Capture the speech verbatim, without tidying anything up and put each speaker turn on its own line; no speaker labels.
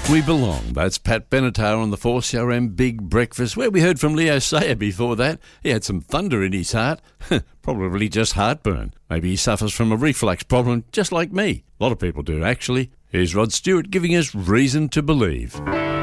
We belong. That's Pat Benatar on the four C R M Big Breakfast, where we heard from Leo Sayer before that. He had some thunder in his heart. Probably just heartburn. Maybe he suffers from a reflux problem, just like me. A lot of people do, actually. Here's Rod Stewart giving us reason to believe.